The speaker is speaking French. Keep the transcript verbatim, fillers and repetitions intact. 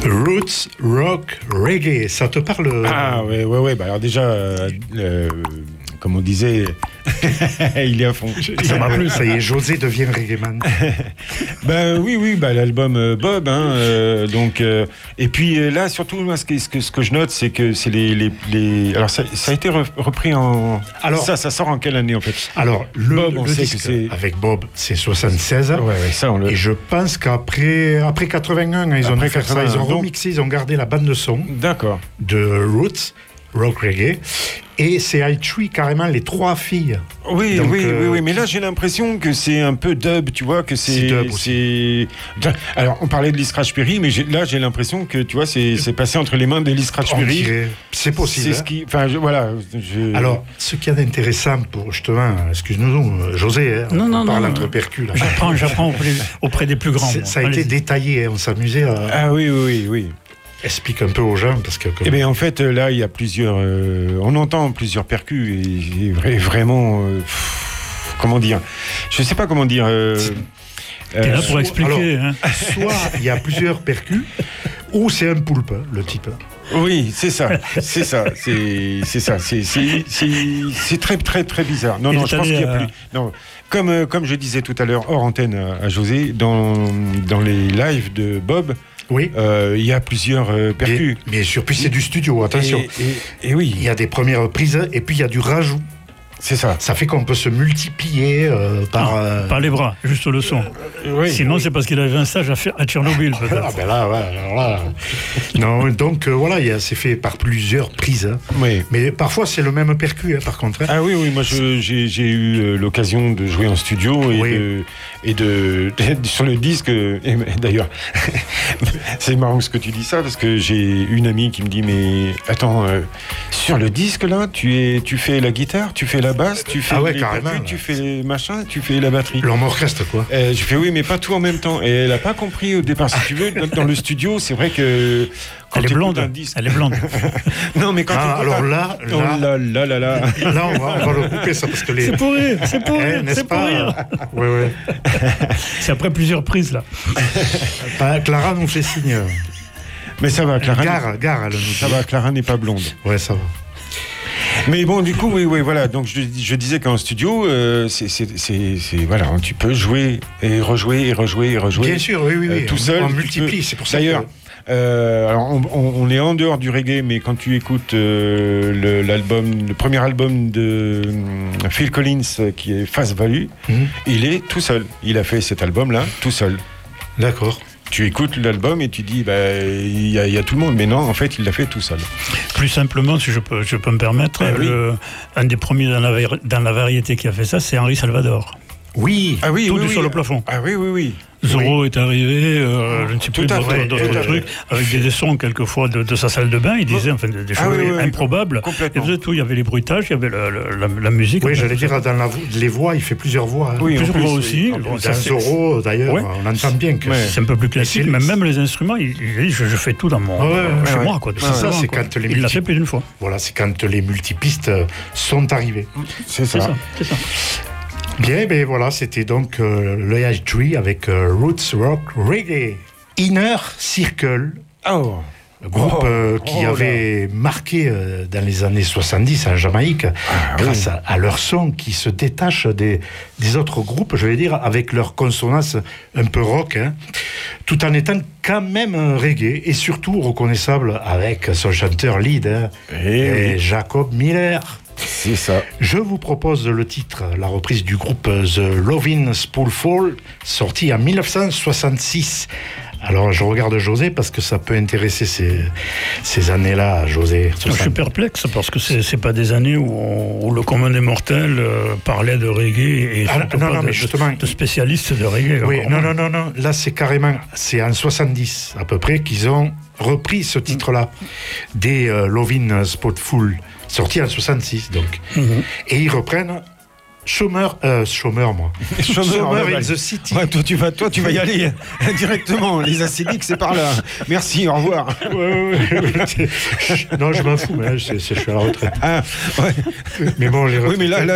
Roots, rock, reggae, ça te parle? Ah ouais, ouais, ouais. Bah alors déjà, euh, euh, comme on disait, il est à fond. Ça m'a plu, ça y est, José devient reggaeman. Ben oui, oui, bah l'album euh, Bob, hein, euh, donc euh, et puis euh, là surtout moi, ce que ce que, ce que je note, c'est que c'est les, les, les... alors ça, ça a été repris en alors ça ça sort en quelle année en fait? Alors le, Bob, on le sait disque que c'est avec Bob, c'est soixante-seize. Ouais, ouais, ça on le... Et je pense qu'après après quatre-vingt-un, ils ont Après fait ça, ils ont donc... remixé, ils ont gardé la bande de son. D'accord. De Roots, rock reggae. Et c'est iTree carrément les trois filles. Oui, Donc, oui, euh, oui, oui, mais là j'ai l'impression que c'est un peu dub, tu vois, que c'est. C'est dub aussi. c'est... Alors on parlait de Lee Scratch Perry, mais j'ai... là j'ai l'impression que tu vois, c'est, c'est passé entre les mains de Lee Scratch Perry. C'est possible. C'est ce qui. Enfin, je... voilà. Je... Alors, ce qu'il y a d'intéressant pour justement, excuse-nous, José, hein, non, on non, parle non, entre non. percus là. J'apprends, j'apprends auprès, auprès des plus grands. C'est, ça a Allez-y. été détaillé, hein, on s'amusait à. Ah oui, oui, oui, oui. Explique un peu aux gens parce que. Comme... Eh bien, en fait, là, il y a plusieurs. Euh, on entend plusieurs percus et, et vra- vraiment. Euh, pff, comment dire? Je sais pas comment dire. Euh, T'es là pour soit, expliquer. alors, hein. Soit il y a plusieurs percus, ou c'est un poulpe, hein, le type. Oui, c'est ça, c'est ça, c'est, c'est ça, c'est, c'est, c'est, c'est très, très, très bizarre. Non, Il non, est je pense allé qu'il y a à- plus. Non, comme, euh, comme je disais tout à l'heure hors antenne à, à José, dans, dans les lives de Bob, Oui. euh, il y a plusieurs euh, percus. Bien, bien sûr, puis c'est du studio, attention. Et, et, et oui, Il y a des premières prises et puis il y a du rajout. c'est ça. Ça fait qu'on peut se multiplier euh, par. euh, Pas les bras, juste le son. Oui, Sinon, oui. c'est parce qu'il avait un stage à, faire à Tchernobyl, peut-être. Ah ben là, ouais, alors là. Non, donc euh, voilà, il y a- c'est fait par plusieurs prises. hein. Oui. Mais parfois c'est le même percu, hein, par contre. hein. Ah oui, oui, moi je- j'ai, j'ai eu euh, l'occasion de jouer en studio et, Oui. de, et de, sur le disque, et d'ailleurs, c'est marrant ce que tu dis ça parce que j'ai une amie qui me dit mais attends, euh, sur le disque là, tu, es, tu fais la guitare, tu fais la basse, tu fais Ah ouais, les carrément, percus, là. tu fais les machins, tu fais la batterie. L'homme orchestre, quoi. Euh, je fais oui, mais pas tout en même temps. Et elle a pas compris au départ. Si tu veux, dans, dans le studio, c'est vrai que quand Elle est t'écoutes blonde. un disque- Elle est blonde. non, mais quand Ah, t'écoutes alors un- là, Oh là, là là là là. là, on va, on va le couper, ça, parce que les. C'est pour rire, c'est pour Eh, rire, n'est-ce c'est pour pas rire. Oui, oui. C'est après plusieurs prises, là. Bah, Clara nous fait signe. Mais ça va, Clara. Gare, gare, elle nous dit. Ça va, Clara n'est pas blonde. Ouais, ça va. Mais bon, du coup, oui, oui, voilà. Donc, je, je disais qu'en studio, euh, c'est, c'est, c'est, c'est- voilà, tu peux jouer et rejouer et rejouer et rejouer. Bien sûr, oui, oui, oui. Euh, tout on, seul. on tu multiplie, peux- c'est pour ça D'ailleurs, que. euh, alors on, on- on est en dehors du reggae, mais quand tu écoutes euh, le, l'album, le premier album de euh, Phil Collins, euh, qui est Face Value, Mhm. il est tout seul. Il a fait cet album-là tout seul. D'accord. Tu écoutes l'album et tu dis, bah, il y, a- il y a tout le monde, mais non, en fait, il l'a fait tout seul. Plus simplement, si je peux, je peux me permettre, Ah oui. le- un des premiers dans la, vari- dans la variété qui a fait ça, c'est Henri Salvador. Oui. Ah oui, Tout oui, du oui. sur le plafond. Ah oui, oui, oui. Zorro est arrivé, euh, je ne sais Tout plus, à d'autres, fait, d'autres tout à trucs, fait. avec des, des sons quelquefois de, de sa salle de bain, il disait enfin, des, des Ah choses oui, oui, oui, improbables. complètement. Il faisait tout, il y avait les bruitages, il y avait le- le- la, la musique. Oui, enfin, j'allais tout ça. dire, dans la vo- les voix, il fait plusieurs voix. hein. Oui, en Plusieurs plus, voix oui, aussi. en Bon, plus. ça, Dans c'est- Zorro, d'ailleurs, Ouais. on entend bien que. Ouais. C'est un peu plus classique, Et mais c'est- même les instruments, il, il dit je, je fais tout dans mon, Ah ouais, ouais, chez ouais, moi. ouais. Quoi, C'est ça, simplement, c'est quoi. quand les Il l'a multi- fait plus d'une fois. Voilà, c'est quand les multipistes euh, sont arrivés. C'est C'est ça. ça, c'est ça. Bien, ben voilà, c'était donc euh, le iTree avec euh, Roots Rock Reggae. Inner Circle, Oh. le groupe Oh, euh, qui oh là. avait marqué euh, dans les années soixante-dix en Jamaïque, Ah, grâce oui. à, à leur son qui se détache des, des autres groupes, je vais dire, avec leur consonance un peu rock, hein, tout en étant quand même un reggae, et surtout reconnaissable avec son chanteur lead, hein, Eh et oui. Jacob Miller. C'est ça. Je vous propose le titre, la reprise du groupe The Lovin' Spoonful, sorti en dix-neuf cent soixante-six. Alors je regarde José parce que ça peut intéresser ces, ces années-là, José. Je suis perplexe parce que c'est c'est pas des années où, on- où le commun des mortels euh, parlait de reggae et Ah, surtout non, pas non, de, mais justement- de spécialistes de reggae. Oui, encore non, moins. non, non, non. Là, c'est carrément, c'est en soixante-dix à peu près qu'ils ont repris ce titre-là, des euh, Lovin' Spoonful, sorti en soixante-six donc. Mhm. Et ils reprennent Chômeur, euh, chômeur moi. Chômeur, in ouais. the City. Ouais, toi, tu vas, toi, tu vas y aller hein, directement. Les acédiques, c'est par là. Merci, au revoir. Ouais, ouais, ouais. Chut, non, je m'en fous, mais là, c'est- c'est- je suis à la retraite. Ah, ouais. Mais bon, les Oui, mais là, retraités- là,